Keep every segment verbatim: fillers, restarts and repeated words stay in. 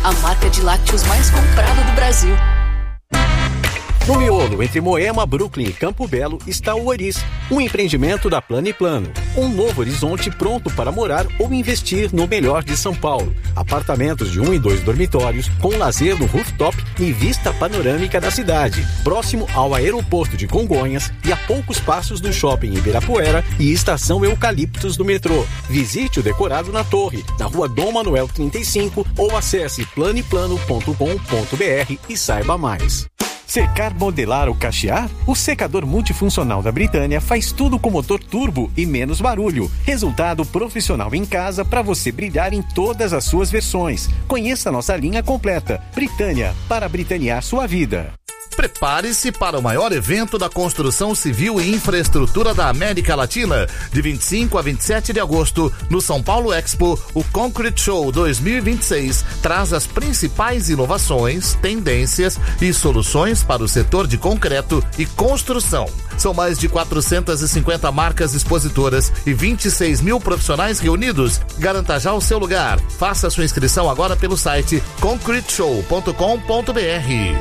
a marca de lácteos mais comprada do Brasil. No miolo entre Moema, Brooklyn e Campo Belo está o Oris, um empreendimento da Plano e Plano. Um novo horizonte pronto para morar ou investir no melhor de São Paulo. Apartamentos de um e dois dormitórios, com lazer no rooftop e vista panorâmica da cidade. Próximo ao aeroporto de Congonhas e a poucos passos do shopping Ibirapuera e estação Eucaliptos do metrô. Visite o decorado na torre, na rua Dom Manuel trinta e cinco ou acesse plano e plano ponto com ponto b r e saiba mais. Secar, modelar ou cachear? O secador multifuncional da Britânia faz tudo com motor turbo e menos barulho. Resultado profissional em casa para você brilhar em todas as suas versões. Conheça nossa linha completa. Britânia, para britanear sua vida. Prepare-se para o maior evento da construção civil e infraestrutura da América Latina. De vinte e cinco a vinte e sete de agosto, no São Paulo Expo, o Concrete Show dois mil e vinte e seis traz as principais inovações, tendências e soluções para o setor de concreto e construção. São mais de quatrocentas e cinquenta marcas expositoras e vinte e seis mil profissionais reunidos. Garanta já o seu lugar. Faça sua inscrição agora pelo site concrete show ponto com ponto b r.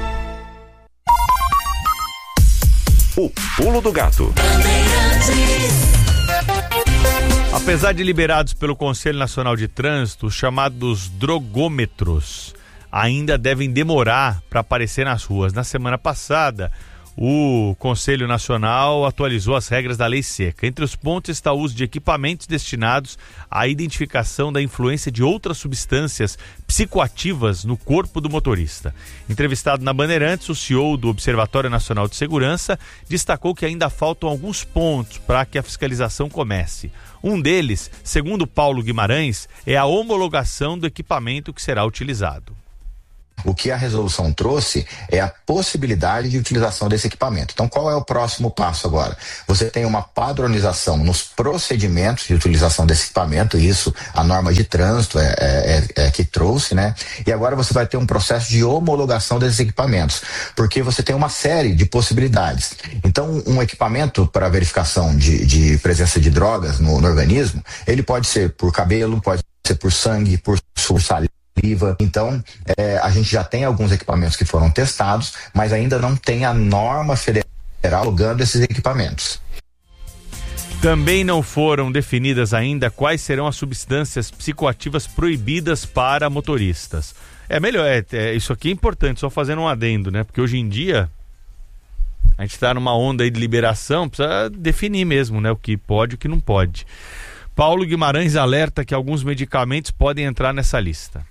O Pulo do Gato. Apesar de liberados pelo Conselho Nacional de Trânsito, os chamados drogômetros ainda devem demorar para aparecer nas ruas. Na semana passada, o Conselho Nacional atualizou as regras da Lei Seca. Entre os pontos está o uso de equipamentos destinados à identificação da influência de outras substâncias psicoativas no corpo do motorista. Entrevistado na Bandeirantes, o C E O do Observatório Nacional de Segurança destacou que ainda faltam alguns pontos para que a fiscalização comece. Um deles, segundo Paulo Guimarães, é a homologação do equipamento que será utilizado. O que a resolução trouxe é a possibilidade de utilização desse equipamento. Então, qual é o próximo passo agora? Você tem uma padronização nos procedimentos de utilização desse equipamento, isso a norma de trânsito é, é, é, é que trouxe, né? E agora você vai ter um processo de homologação desses equipamentos, porque você tem uma série de possibilidades. Então, um equipamento para verificação de, de presença de drogas no, no organismo, ele pode ser por cabelo, pode ser por sangue, por saliva. Então, é, a gente já tem alguns equipamentos que foram testados, mas ainda não tem a norma federal homologando esses equipamentos. Também não foram definidas ainda quais serão as substâncias psicoativas proibidas para motoristas. É melhor, é, é, isso aqui é importante, só fazendo um adendo, né? Porque hoje em dia a gente está numa onda aí de liberação, precisa definir mesmo, né? O que pode e o que não pode. Paulo Guimarães alerta que alguns medicamentos podem entrar nessa lista.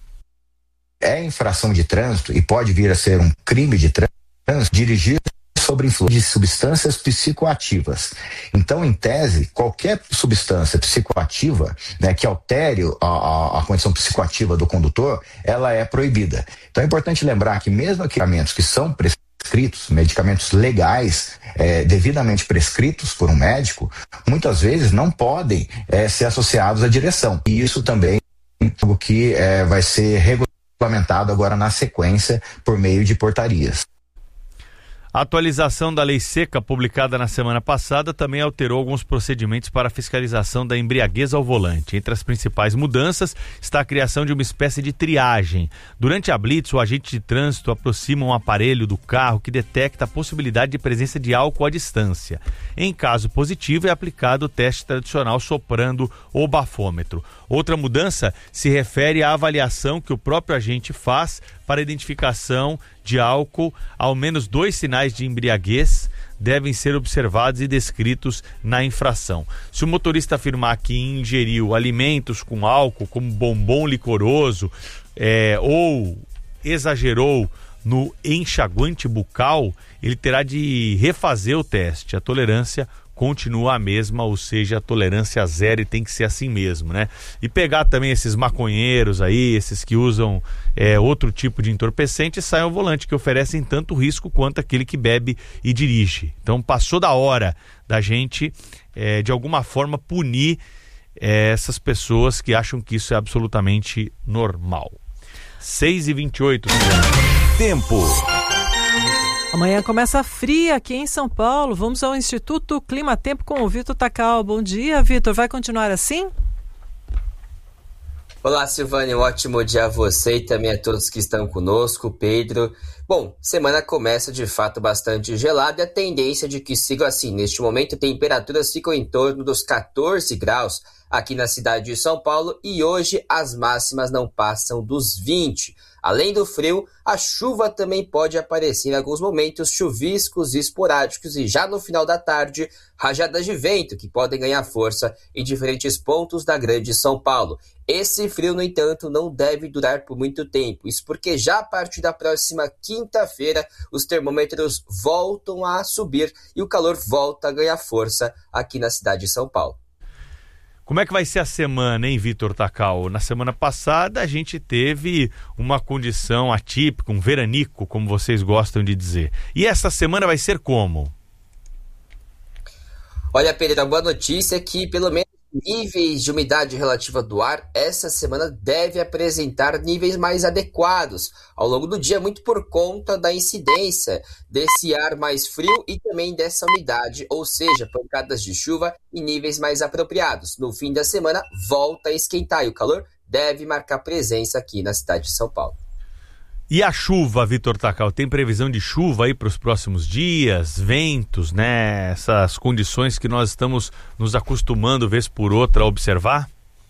É infração de trânsito e pode vir a ser um crime de trânsito dirigir sobre influência de substâncias psicoativas. Então, em tese, qualquer substância psicoativa, né, que altere a, a, a condição psicoativa do condutor, ela é proibida. Então, é importante lembrar que mesmo equipamentos que são prescritos, medicamentos legais, é, devidamente prescritos por um médico, muitas vezes não podem é, ser associados à direção. E isso também é algo que é, vai ser regulamentado regulamentado agora na sequência por meio de portarias. A atualização da Lei Seca, publicada na semana passada, também alterou alguns procedimentos para a fiscalização da embriaguez ao volante. Entre as principais mudanças está a criação de uma espécie de triagem. Durante a blitz, o agente de trânsito aproxima um aparelho do carro que detecta a possibilidade de presença de álcool à distância. Em caso positivo, é aplicado o teste tradicional soprando o bafômetro. Outra mudança se refere à avaliação que o próprio agente faz para a identificação de álcool. Ao menos dois sinais de embriaguez devem ser observados e descritos na infração. Se o motorista afirmar que ingeriu alimentos com álcool, como bombom licoroso, é, ou exagerou no enxaguante bucal, ele terá de refazer o teste. A tolerância continua a mesma, ou seja, a tolerância zero, e tem que ser assim mesmo, né? E pegar também esses maconheiros aí, esses que usam é, outro tipo de entorpecente, e saem ao volante, que oferecem tanto risco quanto aquele que bebe e dirige. Então passou da hora da gente, é, de alguma forma, punir é, essas pessoas que acham que isso é absolutamente normal. seis e vinte e oito. Tempo. Amanhã começa fria aqui em São Paulo. Vamos ao Instituto Clima Tempo com o Vitor Takal. Bom dia, Vitor. Vai continuar assim? Olá, Silvânia, um ótimo dia a você e também a todos que estão conosco, Pedro. Bom, semana começa de fato bastante gelada e a tendência de que siga assim. Neste momento, temperaturas ficam em torno dos catorze graus aqui na cidade de São Paulo e hoje as máximas não passam dos vinte. Além do frio, a chuva também pode aparecer em alguns momentos, chuviscos e esporádicos e já no final da tarde, rajadas de vento que podem ganhar força em diferentes pontos da grande São Paulo. Esse frio, no entanto, não deve durar por muito tempo, isso porque já a partir da próxima quinta-feira os termômetros voltam a subir e o calor volta a ganhar força aqui na cidade de São Paulo. Como é que vai ser a semana, hein, Vitor Tacal? Na semana passada a gente teve uma condição atípica, um veranico, como vocês gostam de dizer. E essa semana vai ser como? Olha, Pedro, a boa notícia é que pelo menos níveis de umidade relativa do ar, essa semana deve apresentar níveis mais adequados ao longo do dia, muito por conta da incidência desse ar mais frio e também dessa umidade, ou seja, pancadas de chuva em níveis mais apropriados. No fim da semana, volta a esquentar e o calor deve marcar presença aqui na cidade de São Paulo. E a chuva, Vitor Tacal, tem previsão de chuva aí para os próximos dias, ventos, né? Essas condições que nós estamos nos acostumando, vez por outra, a observar?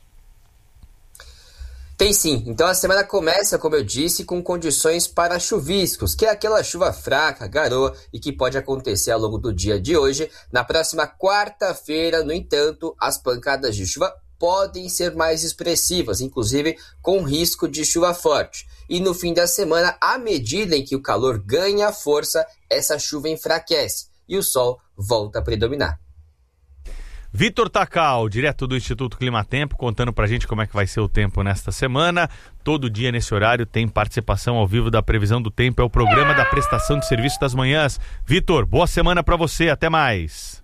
Tem sim. Então a semana começa, como eu disse, com condições para chuviscos, que é aquela chuva fraca, garoa, e que pode acontecer ao longo do dia de hoje. Na próxima quarta-feira, no entanto, as pancadas de chuva podem ser mais expressivas, inclusive com risco de chuva forte. E no fim da semana, à medida em que o calor ganha força, essa chuva enfraquece e o sol volta a predominar. Vitor Tacal, direto do Instituto Climatempo, contando pra gente como é que vai ser o tempo nesta semana. Todo dia nesse horário tem participação ao vivo da Previsão do Tempo, é o programa da prestação de serviço das manhãs. Vitor, boa semana pra você, até mais.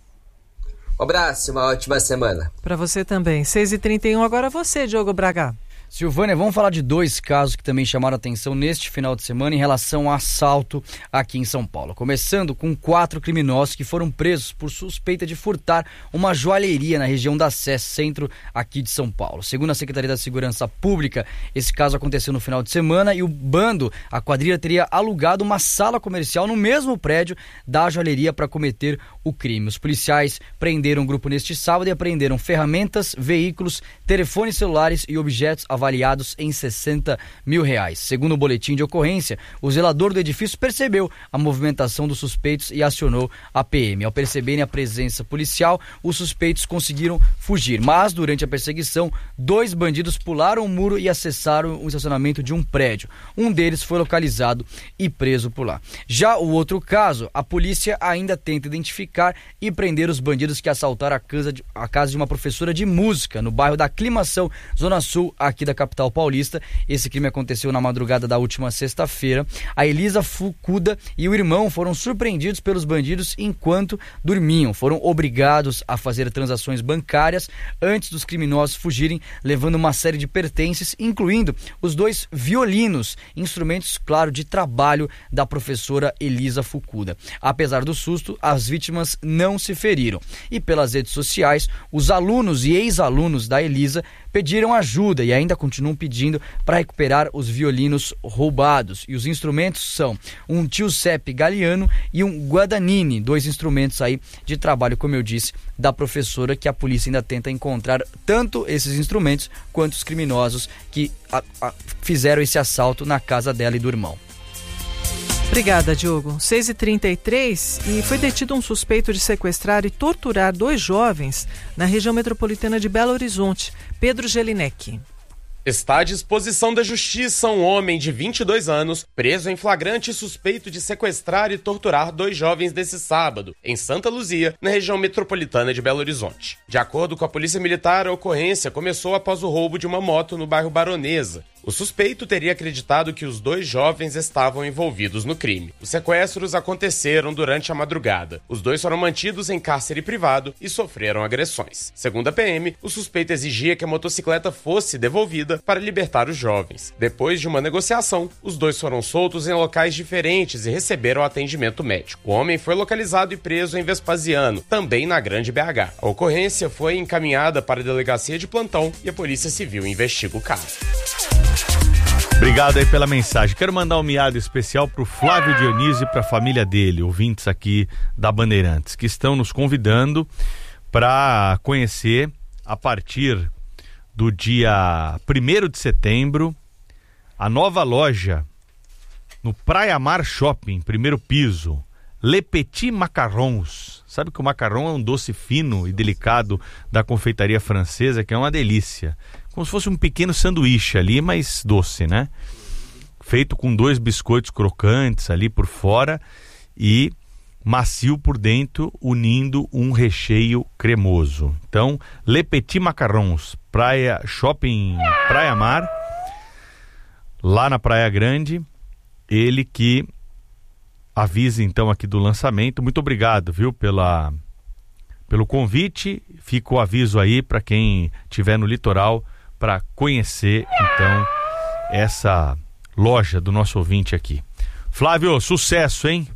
Um abraço, uma ótima semana. Para você também. seis e trinta e um, agora você, Diogo Braga. Silvânia, vamos falar de dois casos que também chamaram atenção neste final de semana em relação ao assalto aqui em São Paulo. Começando com quatro criminosos que foram presos por suspeita de furtar uma joalheria na região da Sé, centro aqui de São Paulo. Segundo a Secretaria da Segurança Pública, esse caso aconteceu no final de semana e o bando, a quadrilha, teria alugado uma sala comercial no mesmo prédio da joalheria para cometer o crime. Os policiais prenderam o grupo neste sábado e apreenderam ferramentas, veículos, telefones celulares e objetos avaliados em sessenta mil reais. Segundo o boletim de ocorrência, o zelador do edifício percebeu a movimentação dos suspeitos e acionou a P M. Ao perceberem a presença policial, os suspeitos conseguiram fugir, mas durante a perseguição, dois bandidos pularam o muro e acessaram o estacionamento de um prédio. Um deles foi localizado e preso por lá. Já o outro caso, a polícia ainda tenta identificar e prender os bandidos que assaltaram a casa de, a casa de uma professora de música no bairro da Aclimação, Zona Sul, aqui da capital paulista. Esse crime aconteceu na madrugada da última sexta-feira. A Elisa Fukuda e o irmão foram surpreendidos pelos bandidos enquanto dormiam. Foram obrigados a fazer transações bancárias antes dos criminosos fugirem, levando uma série de pertences, incluindo os dois violinos, instrumentos, claro, de trabalho da professora Elisa Fukuda. Apesar do susto, as vítimas não se feriram. E pelas redes sociais, os alunos e ex-alunos da Elisa pediram ajuda e ainda continuam pedindo para recuperar os violinos roubados. E os instrumentos são um Giuseppe Galliano e um Guadagnini, dois instrumentos aí de trabalho, como eu disse, da professora, que a polícia ainda tenta encontrar tanto esses instrumentos quanto os criminosos que a, a, fizeram esse assalto na casa dela e do irmão. Obrigada, Diogo. seis e trinta e três, e foi detido um suspeito de sequestrar e torturar dois jovens na região metropolitana de Belo Horizonte. Pedro Gelinek. Está à disposição da justiça um homem de vinte e dois anos, preso em flagrante e suspeito de sequestrar e torturar dois jovens desse sábado, em Santa Luzia, na região metropolitana de Belo Horizonte. De acordo com a Polícia Militar, a ocorrência começou após o roubo de uma moto no bairro Baronesa. O suspeito teria acreditado que os dois jovens estavam envolvidos no crime. Os sequestros aconteceram durante a madrugada. Os dois foram mantidos em cárcere privado e sofreram agressões. Segundo a P M, o suspeito exigia que a motocicleta fosse devolvida para libertar os jovens. Depois de uma negociação, os dois foram soltos em locais diferentes e receberam atendimento médico. O homem foi localizado e preso em Vespasiano, também na Grande B H. A ocorrência foi encaminhada para a delegacia de plantão e a Polícia Civil investiga o caso. Obrigado aí pela mensagem. Quero mandar um miado especial pro Flávio Dionísio e pra família dele, ouvintes aqui da Bandeirantes, que estão nos convidando para conhecer a partir do dia primeiro de setembro a nova loja no Praia Mar Shopping, primeiro piso, Le Petit Macarons. Sabe que o macarrão é um doce fino e delicado da confeitaria francesa, que é uma delícia. Como se fosse um pequeno sanduíche ali, mas doce, né? Feito com dois biscoitos crocantes ali por fora e macio por dentro, unindo um recheio cremoso. Então, Le Petit Macarons, Praia Shopping Praia Mar, lá na Praia Grande. Ele que avisa então aqui do lançamento. Muito obrigado, viu, pela, pelo convite. Fica o aviso aí para quem estiver no litoral para conhecer então essa loja do nosso ouvinte aqui. Flávio, sucesso, hein?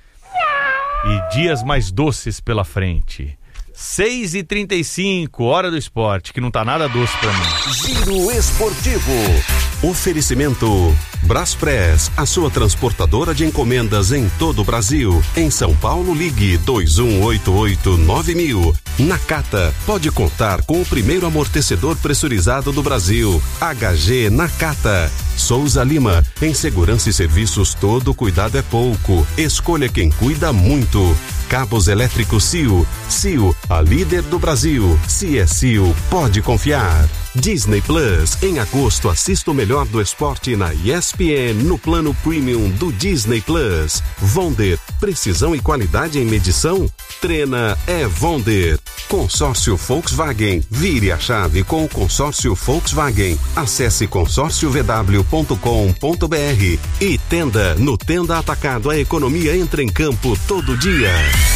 E dias mais doces pela frente. seis e trinta e cinco, hora do esporte, que não tá nada doce pra mim. Giro Esportivo. Oferecimento Braspress, a sua transportadora de encomendas em todo o Brasil. Em São Paulo, ligue dois um oito oito nove mil. Nakata, pode contar com o primeiro amortecedor pressurizado do Brasil. H G Nakata. Souza Lima, em segurança e serviços todo cuidado é pouco. Escolha quem cuida muito. Cabos elétricos C I O. C I O, a líder do Brasil. Se é C I O, pode confiar. Disney Plus, em agosto assista o melhor do esporte na E S P N no plano premium do Disney Plus. Vonder, precisão e qualidade em medição? Treina é Vonder. Consórcio Volkswagen, vire a chave com o consórcio Volkswagen. Acesse consórcio v w ponto com ponto b r e Tenda, no Tenda Atacado a economia entra em campo todo dia.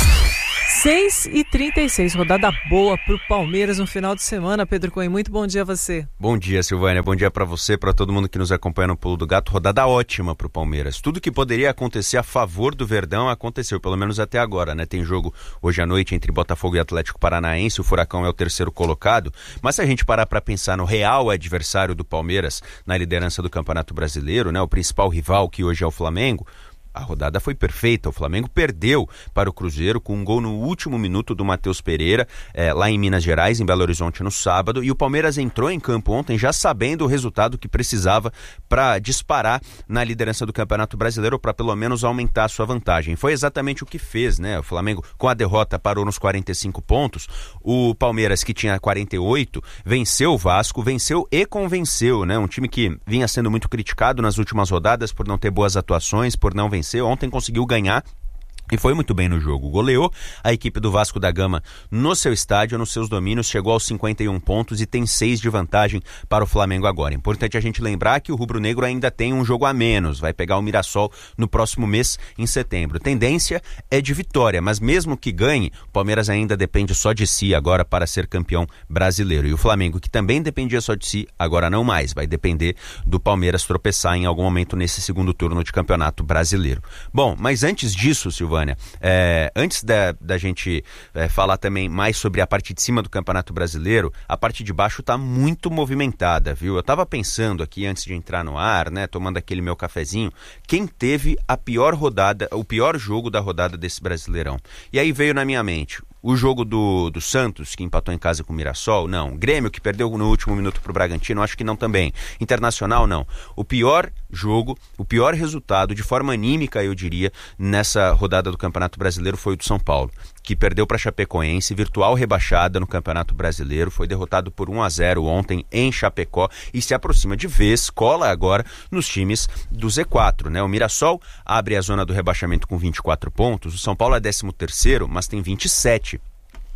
seis e trinta e seis, rodada boa pro Palmeiras no final de semana. Pedro Cohen, muito bom dia a você. Bom dia, Silvânia, bom dia para você, para todo mundo que nos acompanha no Pulo do Gato. Rodada ótima pro Palmeiras. Tudo que poderia acontecer a favor do Verdão aconteceu, pelo menos até agora, né? Tem jogo hoje à noite entre Botafogo e Atlético Paranaense, o Furacão é o terceiro colocado, mas se a gente parar para pensar no real adversário do Palmeiras na liderança do Campeonato Brasileiro, né? O principal rival, que hoje é o Flamengo, a rodada foi perfeita. O Flamengo perdeu para o Cruzeiro com um gol no último minuto do Matheus Pereira, é, lá em Minas Gerais, em Belo Horizonte, no sábado. E o Palmeiras entrou em campo ontem já sabendo o resultado que precisava para disparar na liderança do Campeonato Brasileiro, ou para pelo menos aumentar a sua vantagem. Foi exatamente o que fez, né? O Flamengo, com a derrota, parou nos quarenta e cinco pontos. O Palmeiras, que tinha quarenta e oito, venceu o Vasco, venceu e convenceu, né? Um time que vinha sendo muito criticado nas últimas rodadas por não ter boas atuações, por não vencer. Ontem conseguiu ganhar e foi muito bem no jogo. Goleou a equipe do Vasco da Gama no seu estádio, nos seus domínios, chegou aos cinquenta e um pontos e tem seis de vantagem para o Flamengo agora. Importante a gente lembrar que o rubro-negro ainda tem um jogo a menos, vai pegar o Mirassol no próximo mês, em setembro. Tendência é de vitória, mas mesmo que ganhe, o Palmeiras ainda depende só de si agora para ser campeão brasileiro. E o Flamengo, que também dependia só de si, agora não mais, vai depender do Palmeiras tropeçar em algum momento nesse segundo turno de Campeonato Brasileiro. Bom, mas antes disso, Silvânia, É, antes da, da gente é, falar também mais sobre a parte de cima do Campeonato Brasileiro, a parte de baixo está muito movimentada, viu? Eu estava pensando aqui antes de entrar no ar, né, tomando aquele meu cafezinho, quem teve a pior rodada, o pior jogo da rodada desse Brasileirão. E aí veio na minha mente o jogo do, do Santos, que empatou em casa com o Mirassol, não. Grêmio, que perdeu no último minuto pro Bragantino, acho que não também. Internacional, não. O pior jogo, o pior resultado, de forma anímica, eu diria, nessa rodada do Campeonato Brasileiro foi o do São Paulo, que perdeu para a Chapecoense, virtual rebaixada no Campeonato Brasileiro, foi derrotado por um a zero ontem em Chapecó e se aproxima de vez, cola agora nos times do Z quatro, né? O Mirassol abre a zona do rebaixamento com vinte e quatro pontos, o São Paulo é décimo terceiro, mas tem vinte e sete.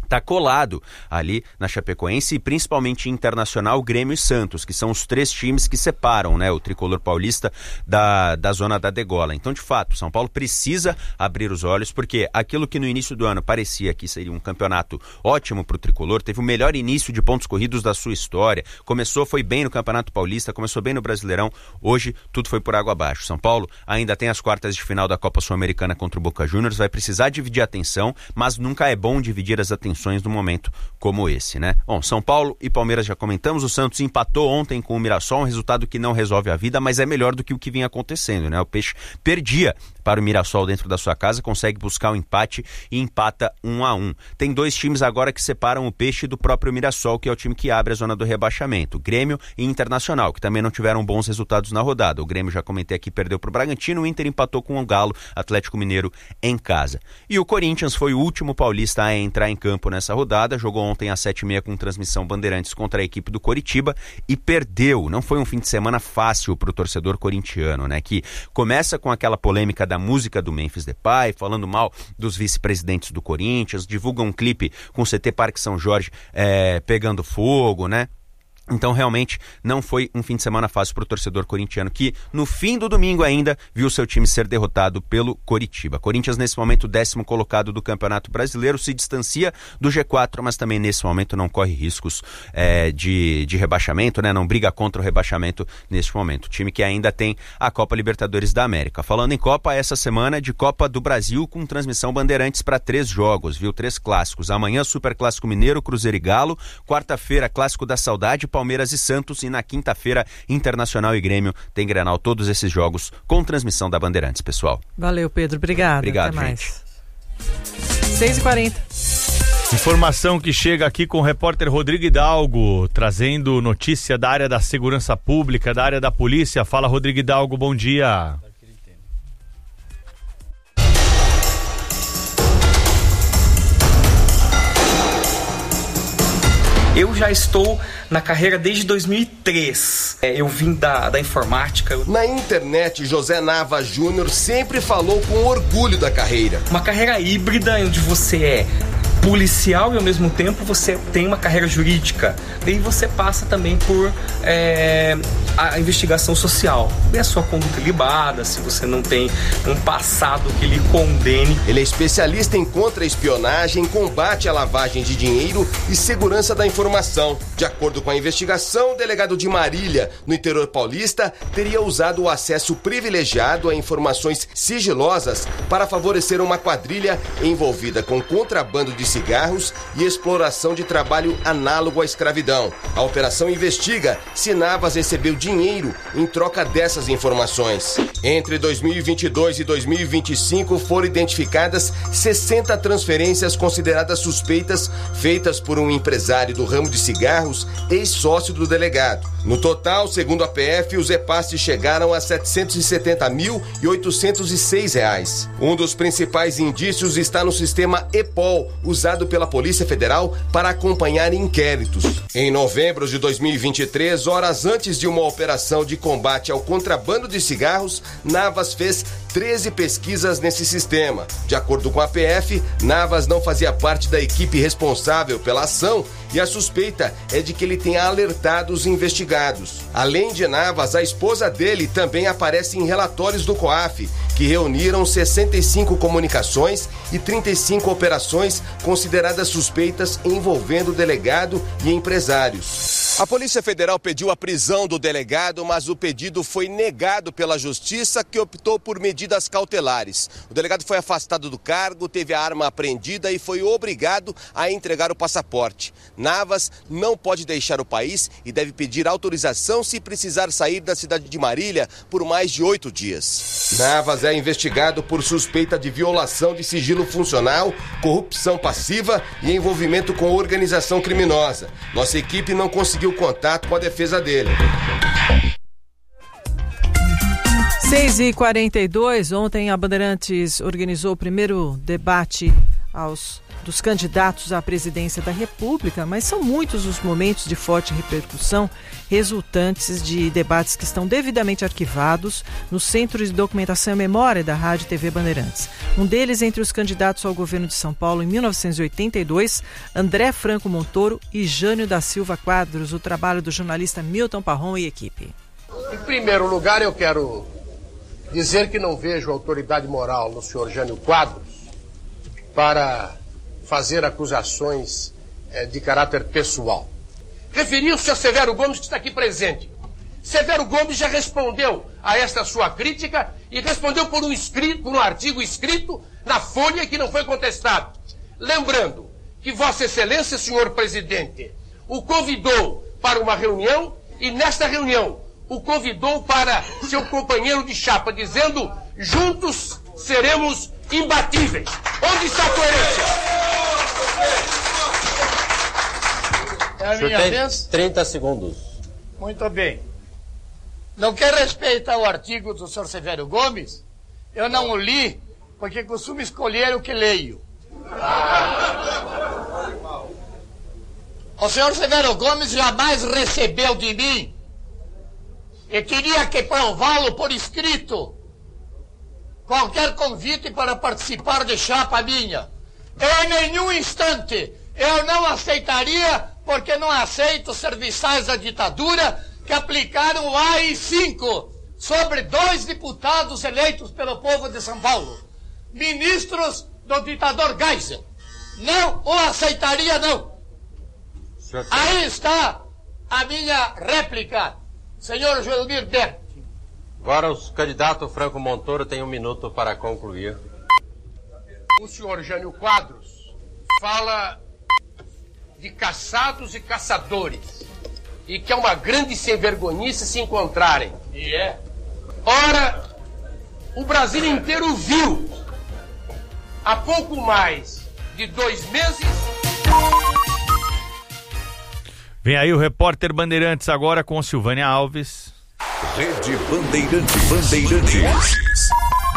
Está colado ali na Chapecoense e principalmente Internacional, Grêmio e Santos, que são os três times que separam, né, o tricolor paulista da, da zona da degola. Então, de fato, São Paulo precisa abrir os olhos, porque aquilo que no início do ano parecia que seria um campeonato ótimo para o tricolor, teve o melhor início de pontos corridos da sua história, começou, foi bem no Campeonato Paulista, começou bem no Brasileirão, hoje tudo foi por água abaixo. São Paulo ainda tem as quartas de final da Copa Sul-Americana contra o Boca Juniors, vai precisar dividir a atenção, mas nunca é bom dividir as atenções no momento como esse, né? Bom, São Paulo e Palmeiras já comentamos, o Santos empatou ontem com o Mirassol, um resultado que não resolve a vida, mas é melhor do que o que vinha acontecendo, né? O Peixe perdia para o Mirassol dentro da sua casa, consegue buscar o empate e empata um a um. Tem dois times agora que separam o Peixe do próprio Mirassol, que é o time que abre a zona do rebaixamento, Grêmio e Internacional, que também não tiveram bons resultados na rodada. O Grêmio, já comentei aqui, perdeu para o Bragantino, o Inter empatou com o Galo, Atlético Mineiro em casa. E o Corinthians foi o último paulista a entrar em campo nessa rodada, jogou ontem às sete e meia com transmissão Bandeirantes contra a equipe do Coritiba e perdeu. Não foi um fim de semana fácil para o torcedor corintiano, né? Que começa com aquela polêmica da música do Memphis Depay, falando mal dos vice-presidentes do Corinthians, divulga um clipe com o C T Parque São Jorge é, pegando fogo, né? Então, realmente, não foi um fim de semana fácil para o torcedor corintiano, que no fim do domingo ainda viu seu time ser derrotado pelo Coritiba. Corinthians, nesse momento, décimo colocado do Campeonato Brasileiro, se distancia do G quatro, mas também nesse momento não corre riscos é, de, de rebaixamento, né? Não briga contra o rebaixamento neste momento. O time que ainda tem a Copa Libertadores da América. Falando em Copa, essa semana de Copa do Brasil com transmissão Bandeirantes para três jogos, viu? Três clássicos. Amanhã, Super Clássico Mineiro, Cruzeiro e Galo. Quarta-feira, Clássico da Saudade, Palmeiras e Santos, e na quinta-feira Internacional e Grêmio. Tem Grenal, todos esses jogos com transmissão da Bandeirantes, pessoal. Valeu, Pedro, obrigado. Obrigado, até gente. Mais. seis e quarenta. Informação que chega aqui com o repórter Rodrigo Hidalgo, trazendo notícia da área da segurança pública, da área da polícia. Fala, Rodrigo Hidalgo, bom dia. Eu já estou na carreira desde dois mil e três. É, eu vim da, da informática. Na internet, José Nava Júnior sempre falou com orgulho da carreira. Uma carreira híbrida onde você é policial e ao mesmo tempo você tem uma carreira jurídica. Daí você passa também por é, a investigação social. Ver a sua conduta libada, se você não tem um passado que lhe condene. Ele é especialista em contra-espionagem, combate à lavagem de dinheiro e segurança da informação. De acordo com a investigação, o delegado de Marília, no interior paulista, teria usado o acesso privilegiado a informações sigilosas para favorecer uma quadrilha envolvida com contrabando de cigarros e exploração de trabalho análogo à escravidão. A operação investiga se Navas recebeu dinheiro em troca dessas informações. Entre dois mil e vinte e dois e dois mil e vinte e cinco foram identificadas sessenta transferências consideradas suspeitas feitas por um empresário do ramo de cigarros, ex-sócio do delegado. No total, segundo a P F, os repasses chegaram a setecentos e setenta mil e oitocentos e seis reais. Um dos principais indícios está no sistema EPOL, usado pela Polícia Federal para acompanhar inquéritos. Em novembro de dois mil e vinte e três, horas antes de uma operação de combate ao contrabando de cigarros, Navas fez treze pesquisas nesse sistema. De acordo com a P F, Navas não fazia parte da equipe responsável pela ação e a suspeita é de que ele tenha alertado os investigados. Além de Navas, a esposa dele também aparece em relatórios do COAF, que reuniram sessenta e cinco comunicações e trinta e cinco operações consideradas suspeitas envolvendo o delegado e empresários. A Polícia Federal pediu a prisão do delegado, mas o pedido foi negado pela Justiça, que optou por medidas cautelares. O delegado foi afastado do cargo, teve a arma apreendida e foi obrigado a entregar o passaporte. Navas não pode deixar o país e deve pedir autorização se precisar sair da cidade de Marília por mais de oito dias. Navas é investigado por suspeita de violação de sigilo funcional, corrupção passiva e envolvimento com organização criminosa. Nossa equipe não conseguiu contato com a defesa dele. seis e quarenta e dois, ontem a Bandeirantes organizou o primeiro debate aos dos candidatos à presidência da República, mas são muitos os momentos de forte repercussão resultantes de debates que estão devidamente arquivados no Centro de Documentação e Memória da Rádio e T V Bandeirantes. Um deles entre os candidatos ao governo de São Paulo em mil novecentos e oitenta e dois, André Franco Montoro e Jânio da Silva Quadros, o trabalho do jornalista Milton Parron e equipe. Em primeiro lugar, eu quero dizer que não vejo autoridade moral no senhor Jânio Quadros para fazer acusações eh, de caráter pessoal. Referiu-se a Severo Gomes, que está aqui presente. Severo Gomes já respondeu a esta sua crítica e respondeu por um, escrito, por um artigo escrito na Folha que não foi contestado. Lembrando que Vossa Excelência, senhor presidente, o convidou para uma reunião e nesta reunião o convidou para seu companheiro de chapa, dizendo: juntos seremos imbatíveis. Onde está a coerência? É a minha vez? trinta segundos. Muito bem. Não quer respeitar o artigo do senhor Severo Gomes? Eu não o li, porque costumo escolher o que leio. O senhor Severo Gomes jamais recebeu de mim e teria que prová-lo por escrito qualquer convite para participar de chapa minha. Em nenhum instante eu não aceitaria, porque não aceito serviçais da ditadura que aplicaram o A I cinco sobre dois deputados eleitos pelo povo de São Paulo, ministros do ditador Geisel. Não o aceitaria, não. Aí está a minha réplica, senhor Joelmir Berti. Agora o candidato Franco Montoro tem um minuto para concluir. O senhor Jânio Quadros fala de caçados e caçadores e que é uma grande sem-vergonhice se encontrarem. E é. Ora, o Brasil inteiro viu há pouco mais de dois meses. Vem aí o repórter Bandeirantes agora com Silvânia Alves. Rede Bandeirantes. Bandeirantes.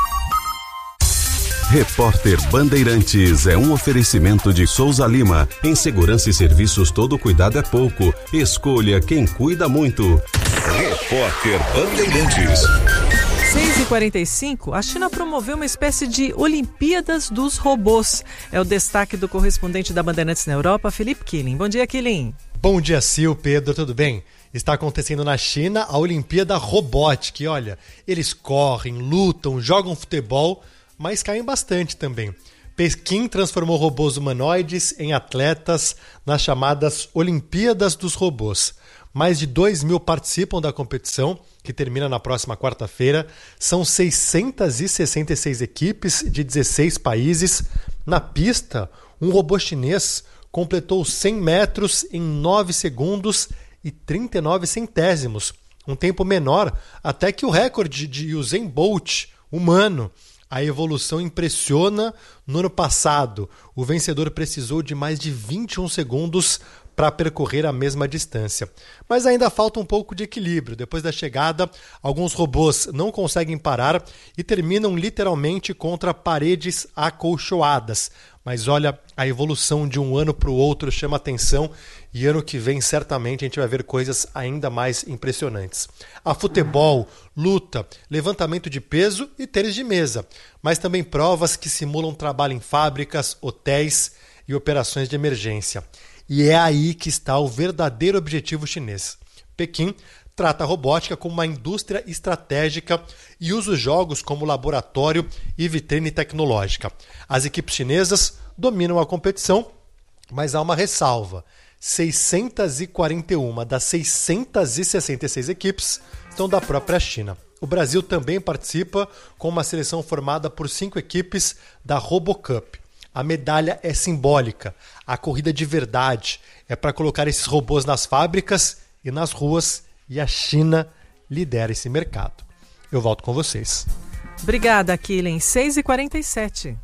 Repórter Bandeirantes é um oferecimento de Souza Lima. Em segurança e serviços, todo cuidado é pouco. Escolha quem cuida muito. Repórter Bandeirantes. seis e quarenta e cinco, a China promoveu uma espécie de Olimpíadas dos Robôs. É o destaque do correspondente da Bandeirantes na Europa, Felipe Killing. Bom dia, Killing. Bom dia, Sil, Pedro, tudo bem? Está acontecendo na China a Olimpíada Robótica. E olha, eles correm, lutam, jogam futebol, mas caem bastante também. Pequim transformou robôs humanoides em atletas nas chamadas Olimpíadas dos Robôs. Mais de dois mil participam da competição, que termina na próxima quarta-feira. São seiscentas e sessenta e seis equipes de dezesseis países. Na pista, um robô chinês completou cem metros em nove segundos e trinta e nove centésimos. Um tempo menor até que o recorde de Usain Bolt, humano. A evolução impressiona. No ano passado, o vencedor precisou de mais de vinte e um segundos para percorrer a mesma distância. Mas ainda falta um pouco de equilíbrio. Depois da chegada, alguns robôs não conseguem parar e terminam literalmente contra paredes acolchoadas. Mas olha, a evolução de um ano para o outro chama atenção e ano que vem certamente a gente vai ver coisas ainda mais impressionantes. Há futebol, luta, levantamento de peso e tênis de mesa, mas também provas que simulam trabalho em fábricas, hotéis e operações de emergência. E é aí que está o verdadeiro objetivo chinês. Pequim trata a robótica como uma indústria estratégica e usa os jogos como laboratório e vitrine tecnológica. As equipes chinesas dominam a competição, mas há uma ressalva. seiscentas e quarenta e uma das seiscentas e sessenta e seis equipes são da própria China. O Brasil também participa com uma seleção formada por cinco equipes da RoboCup. A medalha é simbólica. A corrida de verdade é para colocar esses robôs nas fábricas e nas ruas, e a China lidera esse mercado. Eu volto com vocês. Obrigada, Killing. seis e quarenta e sete.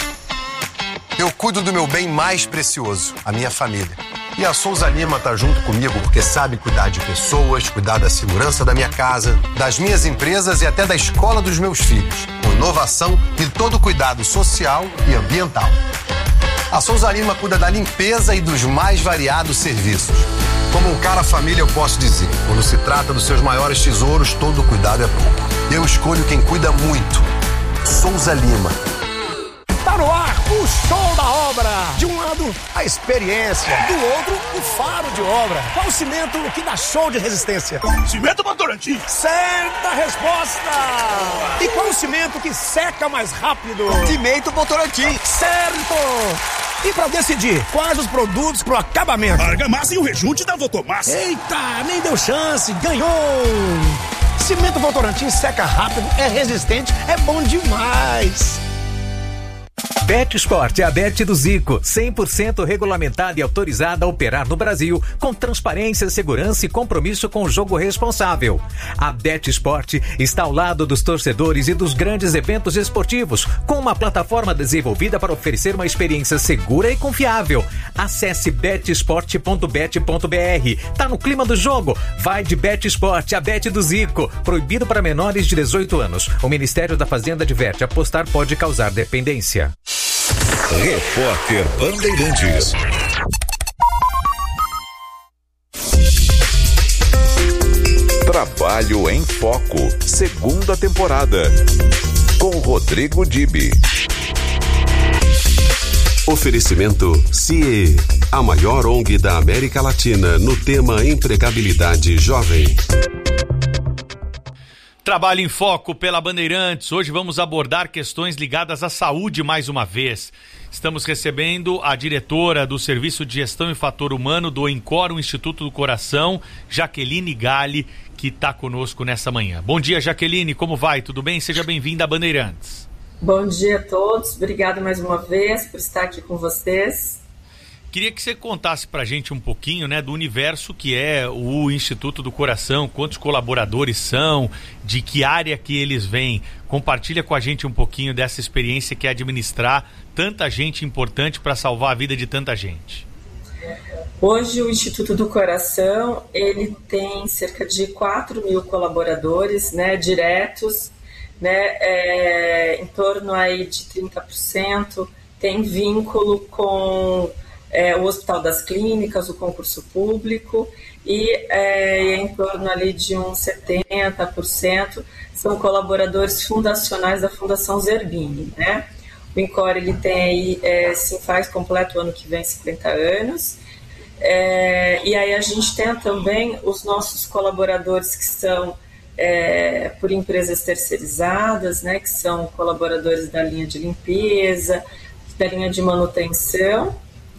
Eu cuido do meu bem mais precioso, a minha família. E a Souza Lima tá junto comigo porque sabe cuidar de pessoas, cuidar da segurança da minha casa, das minhas empresas e até da escola dos meus filhos. Com inovação e todo cuidado social e ambiental. A Souza Lima cuida da limpeza e dos mais variados serviços. Como um cara família, eu posso dizer, quando se trata dos seus maiores tesouros, todo cuidado é pouco. Eu escolho quem cuida muito. Souza Lima. Tá no ar o show da obra. De um lado, a experiência. Do outro, o faro de obra. Qual o cimento que dá show de resistência? Cimento Votorantim. Certa resposta. E qual o cimento que seca mais rápido? Cimento Votorantim. Certo. E pra decidir quais os produtos pro acabamento? Argamassa e o rejunte da Votomassa. Eita, nem deu chance. Ganhou. Cimento Votorantim seca rápido, é resistente, é bom demais. Bet Sport é a Bet do Zico, cem por cento regulamentada e autorizada a operar no Brasil, com transparência, segurança e compromisso com o jogo responsável. A Bet Sport está ao lado dos torcedores e dos grandes eventos esportivos, com uma plataforma desenvolvida para oferecer uma experiência segura e confiável. Acesse bet sport ponto bet ponto b r. Tá no clima do jogo? Vai de Bet Sport, a Bet do Zico. Proibido para menores de dezoito anos. O Ministério da Fazenda adverte: apostar pode causar dependência. Repórter Bandeirantes. Trabalho em Foco, segunda temporada, com Rodrigo Dibi. Oferecimento C I E, a maior O N G da América Latina no tema empregabilidade jovem. Trabalho em Foco pela Bandeirantes. Hoje vamos abordar questões ligadas à saúde mais uma vez. Estamos recebendo a diretora do Serviço de Gestão e Fator Humano do INCOR, o Instituto do Coração, Jaqueline Galli, que está conosco nessa manhã. Bom dia, Jaqueline, como vai? Tudo bem? Seja bem-vinda à Bandeirantes. Bom dia a todos, obrigado mais uma vez por estar aqui com vocês. Queria que você contasse pra gente um pouquinho, né, do universo que é o Instituto do Coração, quantos colaboradores são, de que área que eles vêm. Compartilha com a gente um pouquinho dessa experiência que é administrar tanta gente importante para salvar a vida de tanta gente. Hoje o Instituto do Coração, ele tem cerca de quatro mil colaboradores, né, diretos, né, é, em torno aí de trinta por cento tem vínculo com É, o Hospital das Clínicas, o concurso público, e é, em torno ali de uns setenta por cento são colaboradores fundacionais da Fundação Zerbini, né? O INCOR, ele tem aí, é, se faz completo o ano que vem cinquenta anos, é, e aí a gente tem também os nossos colaboradores que são é, por empresas terceirizadas, né? Que são colaboradores da linha de limpeza, da linha de manutenção.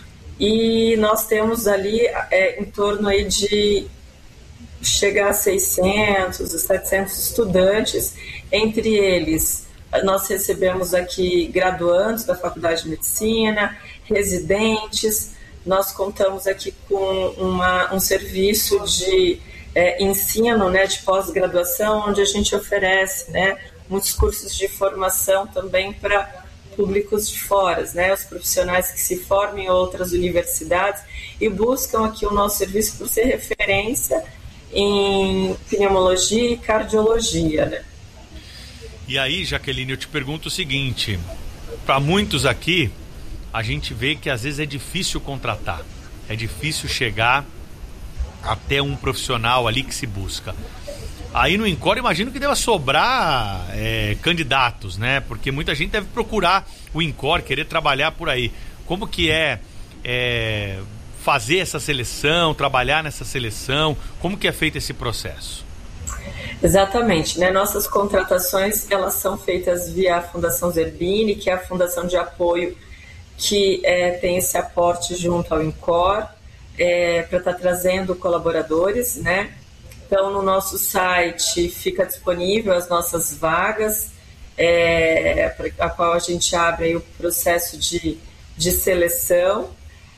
E nós temos ali é, em torno aí de chegar a seiscentos, setecentos estudantes. Entre eles, nós recebemos aqui graduandos da Faculdade de Medicina, residentes. Nós contamos aqui com uma, um serviço de é, ensino, né, de pós-graduação, onde a gente oferece, né, muitos cursos de formação também para públicos de fora, né, os profissionais que se formam em outras universidades e buscam aqui o nosso serviço por ser referência em pneumologia e cardiologia, né? E aí, Jaqueline, eu te pergunto o seguinte, para muitos aqui, a gente vê que às vezes é difícil contratar, é difícil chegar até um profissional ali que se busca. Aí no INCOR, imagino que deva sobrar é, candidatos, né? Porque muita gente deve procurar o INCOR, querer trabalhar por aí. Como que é, é fazer essa seleção, trabalhar nessa seleção? Como que é feito esse processo? Exatamente, né? Nossas contratações, elas são feitas via a Fundação Zerbini, que é a fundação de apoio que é, tem esse aporte junto ao INCOR, é, para estar tá trazendo colaboradores, né? Então, no nosso site fica disponível as nossas vagas, é, a qual a gente abre aí o processo de, de seleção.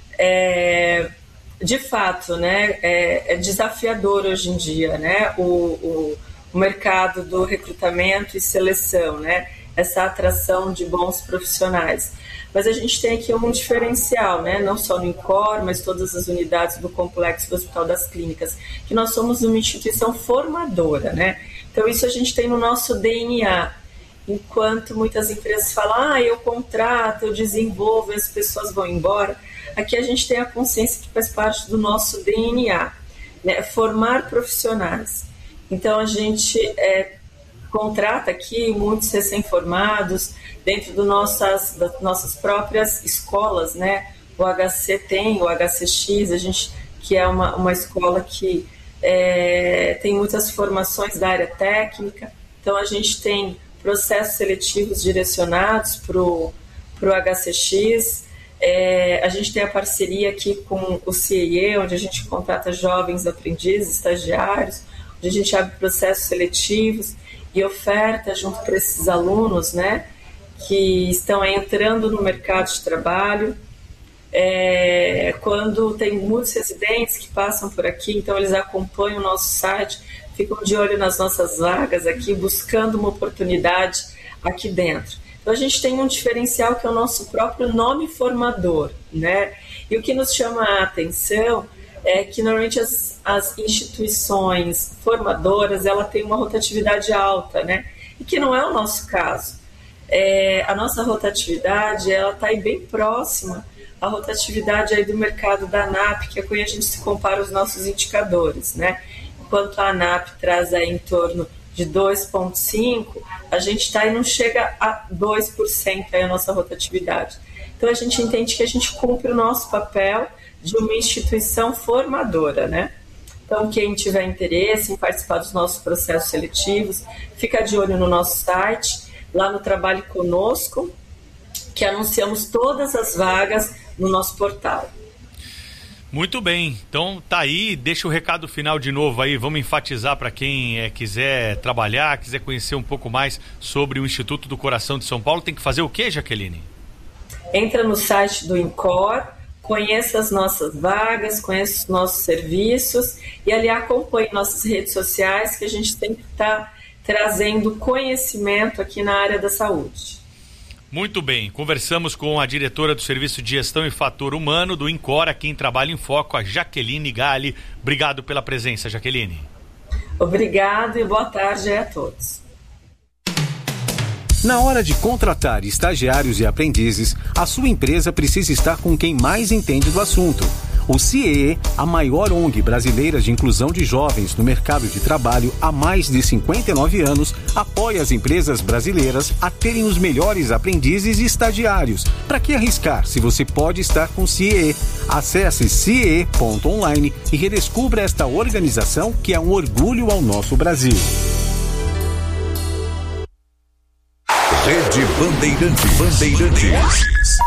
É, de fato, né, é, é desafiador hoje em dia, né, o, o, o mercado do recrutamento e seleção, né, essa atração de bons profissionais. Mas a gente tem aqui um diferencial, né? Não só no INCOR, mas todas as unidades do complexo do Hospital das Clínicas, que nós somos uma instituição formadora, né? Então isso a gente tem no nosso D N A. enquanto muitas empresas falam, ah, eu contrato, eu desenvolvo e as pessoas vão embora, aqui a gente tem a consciência que faz parte do nosso D N A, né? Formar profissionais. Então a gente é, contrata aqui muitos recém-formados dentro do nossas, das nossas próprias escolas, né? O H C tem, o H C X, a gente, que é uma, uma escola que é, tem muitas formações da área técnica, então a gente tem processos seletivos direcionados para o H C X, é, a gente tem a parceria aqui com o C I E, onde a gente contrata jovens aprendizes, estagiários, onde a gente abre processos seletivos e oferta junto para esses alunos, né, que estão entrando no mercado de trabalho. É, quando tem muitos residentes que passam por aqui, então eles acompanham o nosso site, ficam de olho nas nossas vagas aqui, buscando uma oportunidade aqui dentro. Então a gente tem um diferencial que é o nosso próprio nome formador, né? E o que nos chama a atenção é que normalmente as, as instituições formadoras, ela tem uma rotatividade alta, né? E que não é o nosso caso. É, a nossa rotatividade, ela está aí bem próxima à rotatividade aí do mercado da ANAP, que é com a gente se compara os nossos indicadores, né? Enquanto a ANAP traz aí em torno de dois vírgula cinco, a gente está e não chega a dois por cento aí a nossa rotatividade. Então a gente entende que a gente cumpre o nosso papel de uma instituição formadora, né? Então quem tiver interesse em participar dos nossos processos seletivos, fica de olho no nosso site, lá no Trabalhe Conosco, que anunciamos todas as vagas no nosso portal. Muito bem, então tá aí, deixa o recado final de novo aí, vamos enfatizar para quem é, quiser trabalhar, quiser conhecer um pouco mais sobre o Instituto do Coração de São Paulo, tem que fazer o quê, Jaqueline? Entra no site do INCOR, conheça as nossas vagas, conheça os nossos serviços e ali acompanhe nossas redes sociais, que a gente tem que estar trazendo conhecimento aqui na área da saúde. Muito bem, conversamos com a diretora do Serviço de Gestão e Fator Humano do INCOR, aqui em Trabalho em Foco, a Jaqueline Galli. Obrigado pela presença, Jaqueline. Obrigado e boa tarde a todos. Na hora de contratar estagiários e aprendizes, a sua empresa precisa estar com quem mais entende do assunto. O C I E, a maior O N G brasileira de inclusão de jovens no mercado de trabalho há mais de cinquenta e nove anos, apoia as empresas brasileiras a terem os melhores aprendizes e estagiários. Para que arriscar se você pode estar com o C I E? Acesse C I E ponto online e redescubra esta organização que é um orgulho ao nosso Brasil. Rede Bandeirantes. Bandeirantes.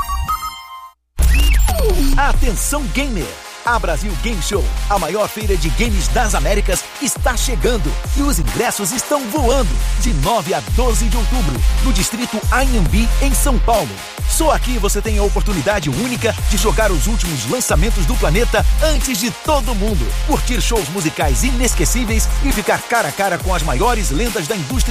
Atenção gamer! A Brasil Game Show, a maior feira de games das Américas, está chegando e os ingressos estão voando de nove a doze de outubro no distrito Anhembi, em São Paulo. Só aqui você tem a oportunidade única de jogar os últimos lançamentos do planeta antes de todo mundo, curtir shows musicais inesquecíveis e ficar cara a cara com as maiores lendas da indústria